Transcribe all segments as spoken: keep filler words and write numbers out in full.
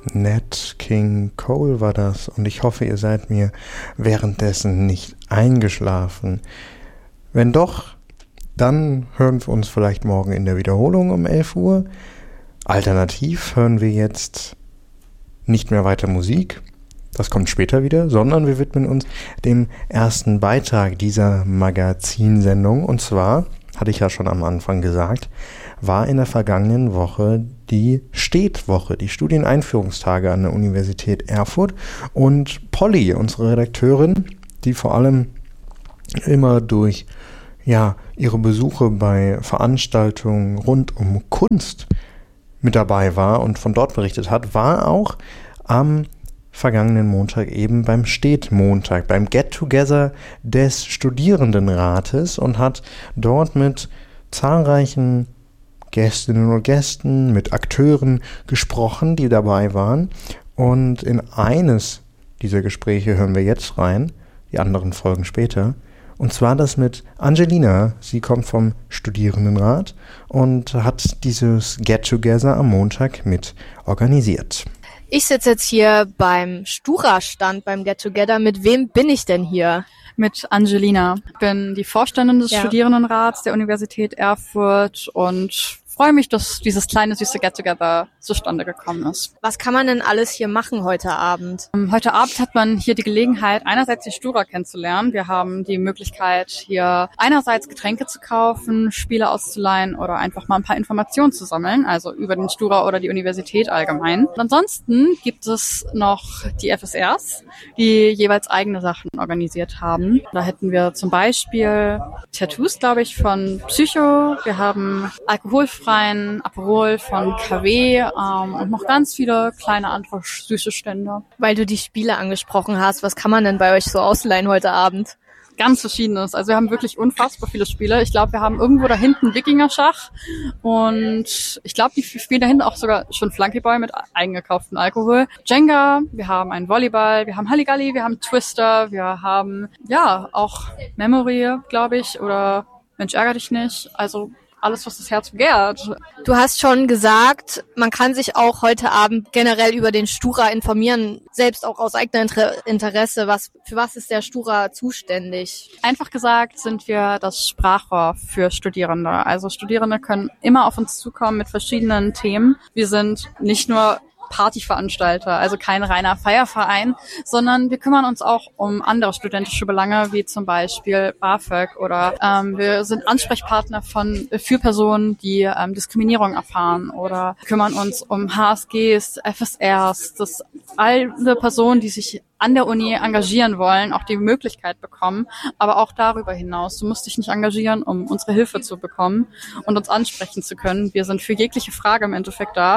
Nat King Cole war das und ich hoffe, ihr seid mir währenddessen nicht eingeschlafen. Wenn doch, dann hören wir uns vielleicht morgen in der Wiederholung um elf Uhr. Alternativ hören wir jetzt nicht mehr weiter Musik, das kommt später wieder, sondern wir widmen uns dem ersten Beitrag dieser Magazinsendung. Und zwar, hatte ich ja schon am Anfang gesagt, war in der vergangenen Woche die Städtwoche, die Studieneinführungstage an der Universität Erfurt. Und Polly, unsere Redakteurin, die vor allem immer durch ja, ihre Besuche bei Veranstaltungen rund um Kunst mit dabei war und von dort berichtet hat, war auch am vergangenen Montag eben beim Städtmontag, beim Get-Together des Studierendenrates und hat dort mit zahlreichen Gästinnen und Gästen, mit Akteuren gesprochen, die dabei waren. Und in eines dieser Gespräche hören wir jetzt rein, die anderen folgen später. Und zwar das mit Angelina. Sie kommt vom Studierendenrat und hat dieses Get-Together am Montag mit organisiert. Ich sitze jetzt hier beim Stura-Stand, beim Get-Together. Mit wem bin ich denn hier? Mit Angelina. Ich bin die Vorständin des ja. Studierendenrats der Universität Erfurt und freue mich, dass dieses kleine, süße Get-Together zustande gekommen ist. Was kann man denn alles hier machen heute Abend? Heute Abend hat man hier die Gelegenheit, einerseits die Stura kennenzulernen. Wir haben die Möglichkeit, hier einerseits Getränke zu kaufen, Spiele auszuleihen oder einfach mal ein paar Informationen zu sammeln, also über den Stura oder die Universität allgemein. Und ansonsten gibt es noch die F S Rs, die jeweils eigene Sachen organisiert haben. Da hätten wir zum Beispiel Tattoos, glaube ich, von Psycho. Wir haben alkoholfreien Aperol von K W ähm, und noch ganz viele kleine andere süße Stände. Weil du die Spiele angesprochen hast, was kann man denn bei euch so ausleihen heute Abend? Ganz Verschiedenes. Also wir haben wirklich unfassbar viele Spiele. Ich glaube, wir haben irgendwo da hinten Wikinger-Schach und ich glaube, die spielen da hinten auch sogar schon Flunkyball mit eingekauftem Alkohol. Jenga, wir haben einen Volleyball, wir haben Halligalli, wir haben Twister, wir haben ja auch Memory, glaube ich, oder Mensch, ärger dich nicht. Also alles, was das Herz begehrt. Du hast schon gesagt, man kann sich auch heute Abend generell über den Stura informieren, selbst auch aus eigenem Interesse. Was, für was ist der Stura zuständig? Einfach gesagt sind wir das Sprachrohr für Studierende. Also Studierende können immer auf uns zukommen mit verschiedenen Themen. Wir sind nicht nur Partyveranstalter, also kein reiner Feierverein, sondern wir kümmern uns auch um andere studentische Belange, wie zum Beispiel BAföG oder ähm, wir sind Ansprechpartner von für Personen, die ähm, Diskriminierung erfahren oder kümmern uns um H S Gs, F S Rs, dass alle Personen, die sich an der Uni engagieren wollen, auch die Möglichkeit bekommen, aber auch darüber hinaus. Du musst dich nicht engagieren, um unsere Hilfe zu bekommen und uns ansprechen zu können. Wir sind für jegliche Frage im Endeffekt da,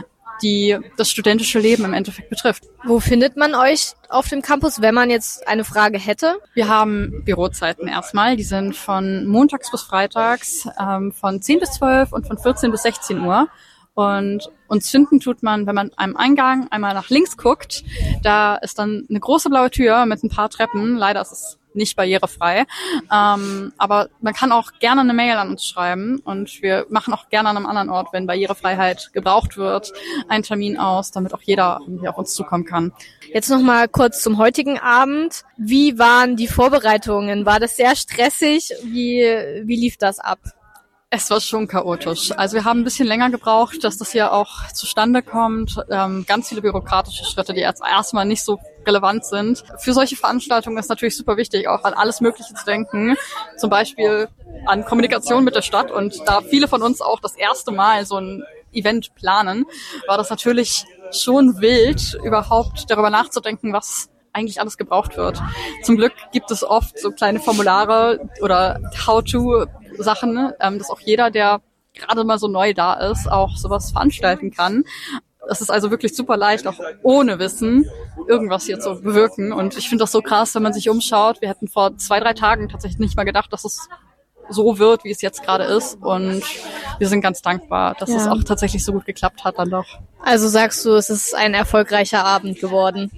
die das studentische Leben im Endeffekt betrifft. Wo findet man euch auf dem Campus, wenn man jetzt eine Frage hätte? Wir haben Bürozeiten erstmal. Die sind von montags bis freitags, ähm, von zehn bis zwölf und von vierzehn bis sechzehn Uhr. Und uns finden tut man, wenn man einem Eingang einmal nach links guckt. Da ist dann eine große blaue Tür mit ein paar Treppen. Leider ist es nicht barrierefrei. Ähm, aber man kann auch gerne eine Mail an uns schreiben und wir machen auch gerne an einem anderen Ort, wenn Barrierefreiheit gebraucht wird, einen Termin aus, damit auch jeder irgendwie auf uns zukommen kann. Jetzt noch mal kurz zum heutigen Abend. Wie waren die Vorbereitungen? War das sehr stressig? Wie, wie lief das ab? Es war schon chaotisch. Also wir haben ein bisschen länger gebraucht, dass das hier auch zustande kommt. Ähm, ganz viele bürokratische Schritte, die jetzt erstmal nicht so relevant sind. Für solche Veranstaltungen ist natürlich super wichtig, auch an alles Mögliche zu denken. Zum Beispiel an Kommunikation mit der Stadt. Und da viele von uns auch das erste Mal so ein Event planen, war das natürlich schon wild, überhaupt darüber nachzudenken, was eigentlich alles gebraucht wird. Zum Glück gibt es oft so kleine Formulare oder How-to-Sachen, ähm, dass auch jeder, der gerade mal so neu da ist, auch sowas veranstalten kann. Es ist also wirklich super leicht, auch ohne Wissen irgendwas hier zu bewirken. Und ich finde das so krass, wenn man sich umschaut. Wir hätten vor zwei, drei Tagen tatsächlich nicht mal gedacht, dass es so wird, wie es jetzt gerade ist. Und wir sind ganz dankbar, dass ja. es auch tatsächlich so gut geklappt hat dann doch. Also sagst du, es ist ein erfolgreicher Abend geworden?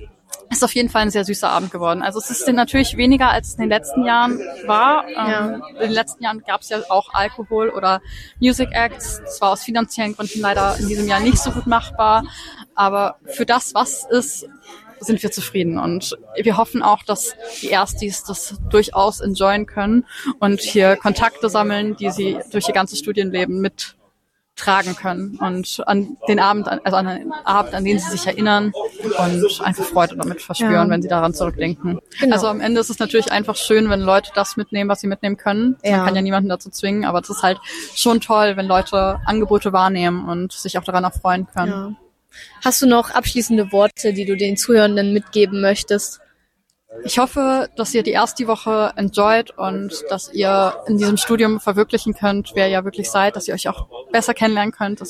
ist auf jeden Fall ein sehr süßer Abend geworden. Also es ist natürlich weniger, als es in den letzten Jahren war. Ja. Ähm, in den letzten Jahren gab es ja auch Alkohol oder Music Acts. Das war aus finanziellen Gründen leider in diesem Jahr nicht so gut machbar. Aber für das, was ist, sind wir zufrieden. Und wir hoffen auch, dass die Erstis das durchaus enjoyen können und hier Kontakte sammeln, die sie durch ihr ganzes Studienleben mit tragen können und an den Abend, also an den Abend, an den sie sich erinnern und einfach Freude damit verspüren, ja. wenn sie daran zurückdenken. Genau. Also am Ende ist es natürlich einfach schön, wenn Leute das mitnehmen, was sie mitnehmen können. Ja. Man kann ja niemanden dazu zwingen, aber es ist halt schon toll, wenn Leute Angebote wahrnehmen und sich auch daran erfreuen können. Ja. Hast du noch abschließende Worte, die du den Zuhörenden mitgeben möchtest? Ich hoffe, dass ihr die erste Woche enjoyt und dass ihr in diesem Studium verwirklichen könnt, wer ihr wirklich seid, dass ihr euch auch besser kennenlernen könnt, dass